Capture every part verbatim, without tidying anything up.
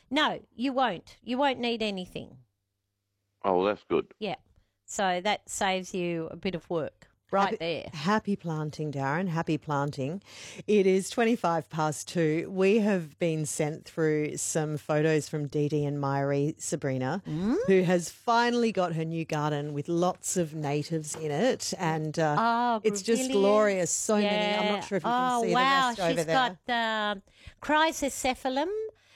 No, you won't. You won't need anything. Oh, well, that's good. Yeah. So that saves you a bit of work right happy, there. Happy planting, Darren. Happy planting. It is twenty-five past two. We have been sent through some photos from Dee Dee and Myri Sabrina, mm. who has finally got her new garden with lots of natives in it. And uh, oh, it's just glorious. So yeah. many. I'm not sure if you can oh, see wow. the rest over She's there. She's got uh, Chrysocephalum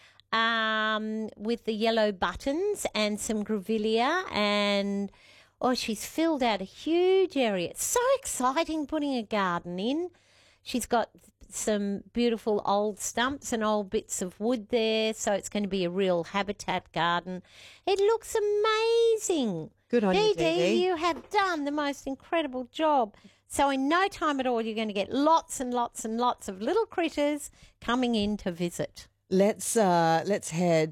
um, with the yellow buttons and some grevillea and... Oh, she's filled out a huge area. It's so exciting putting a garden in. She's got some beautiful old stumps and old bits of wood there, so it's going to be a real habitat garden. It looks amazing. Good on you, Dee Dee. You have done the most incredible job. So in no time at all, you're going to get lots and lots and lots of little critters coming in to visit. Let's uh, let's head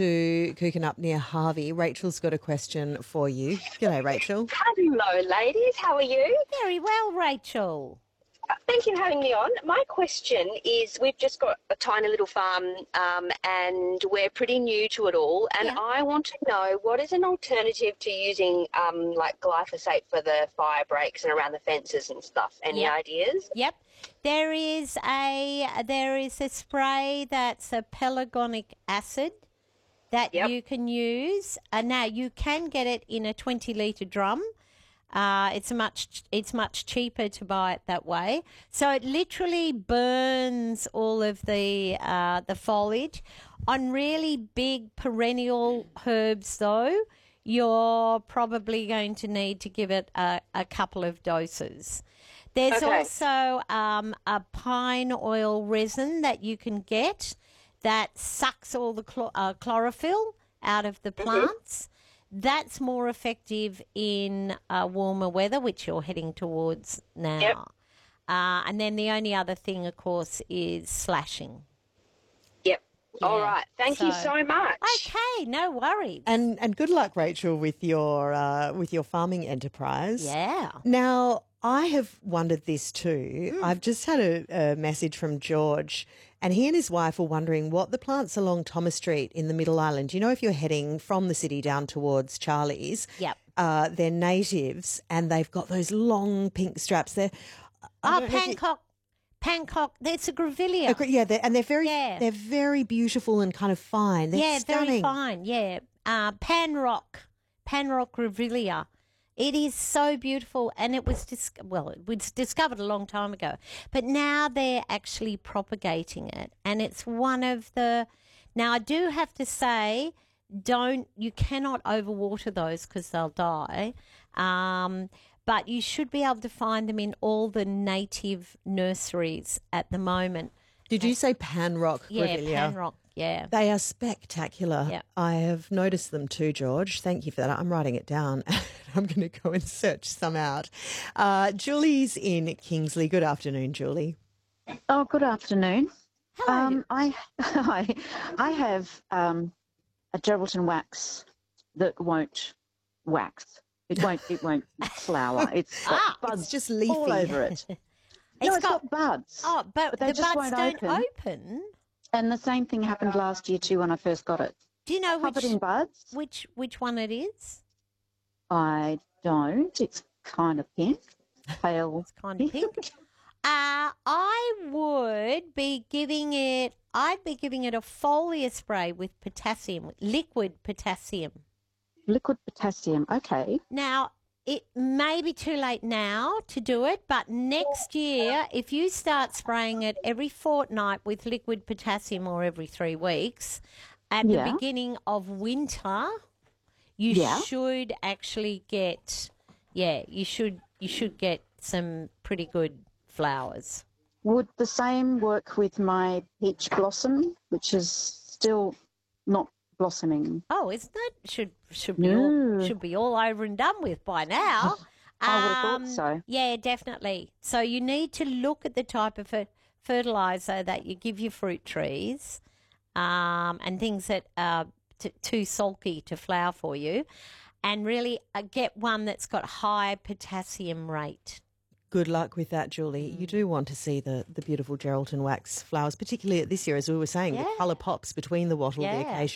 to Kukunup near Harvey. Rachel's got a question for you. G'day, Rachel. Hello, ladies. How are you? Very well, Rachel. Uh, thank you for having me on. My question is, we've just got a tiny little farm um, and we're pretty new to it all, and yeah. I want to know what is an alternative to using um, like glyphosate for the fire breaks and around the fences and stuff. Any yep. ideas? Yep. There is a there is a spray that's a pelargonic acid that yep. you can use. Uh, now you can get it in a twenty litre drum. Uh, it's much it's much cheaper to buy it that way. So it literally burns all of the uh, the foliage. On really big perennial herbs, though, you're probably going to need to give it a, a couple of doses. There's okay. also um, a pine oil resin that you can get that sucks all the chlor- uh, chlorophyll out of the plants. Mm-hmm. That's more effective in uh, warmer weather, which you're heading towards now. Yep. Uh, and then the only other thing, of course, is slashing. Yep. Yeah. All right. Thank so, you so much. Okay, no worries. And and good luck, Rachel, with your uh, with your farming enterprise. Yeah. Now, I have wondered this too. Mm. I've just had a, a message from George, and he and his wife are wondering what the plants along Thomas Street in the Middle Island. You know, if you're heading from the city down towards Charlie's, yep. uh, they're natives, and they've got those long pink straps. They're oh, Pancock. Pancock, it's a grevillea. A, yeah, they're, and they're very, yeah. they're very beautiful and kind of fine. They're yeah, stunning. very fine. Yeah, uh, Panrock, Panrock grevillea. It is so beautiful, and it was dis- well, it was discovered a long time ago, but now they're actually propagating it, and it's one of the. Now I do have to say, don't you cannot overwater those because they'll die. Um, But you should be able to find them in all the native nurseries at the moment. Did you say Panrock grevillea? Yeah, Panrock, yeah. They are spectacular. Yep. I have noticed them too, George. Thank you for that. I'm writing it down. I'm going to go and search some out. Uh, Julie's in Kingsley. Good afternoon, Julie. Oh, good afternoon. Hello. Um, I, I, I have um, a Geraldton wax that won't wax. It won't. It won't flower. It's got Ah, buds it's just leafy. all over it. It's no, it's got- got, buds. Oh, but, But they the just buds won't don't open. open. And the same thing happened last year too when I first got it. Do you know which Covered in buds. which which one it is? I don't. It's kind of pink, pale. It's kind of pink. Uh, I would be giving it. I'd be giving it a foliar spray with potassium, liquid potassium. Liquid potassium. Okay. Now, it may be too late now to do it, but next year, if you start spraying it every fortnight with liquid potassium or every three weeks, at Yeah. the beginning of winter, you Yeah. should actually get, yeah, you should you should get some pretty good flowers. Would the same work with my peach blossom, which is still not blossoming? Oh, isn't it? Should should be all, No. should be all over and done with by now. I would have Um, thought so. Yeah, definitely. So you need to look at the type of fer- fertilizer that you give your fruit trees, um, and things that are t- too sulky to flower for you, and really uh, get one that's got high potassium rate. Good luck with that, Julie. You do want to see the, the beautiful Geraldton wax flowers, particularly at this year, as we were saying, Yeah. the colour pops between the wattle, the Yeah. acacia